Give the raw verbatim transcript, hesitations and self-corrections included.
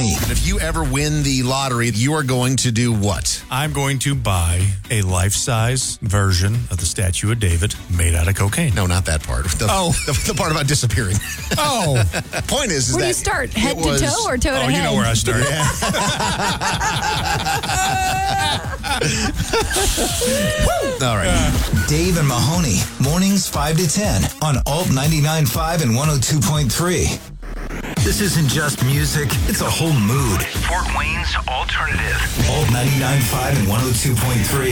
Mahoney. If you ever win the lottery, you are going to do what? I'm going to buy a life-size version of the statue of David made out of cocaine. No, not that part. The, Oh. the, the part about disappearing. Oh. Point is, is Where do that you start? Head it to was- toe or toe to Oh, head? you know where I started. All right. Dave and Mahoney, mornings five to ten on Alt ninety-nine point five and one oh two point three. This isn't just music, it's a whole mood. Fort Wayne's Alternative. Alt ninety-nine point five and one oh two point three.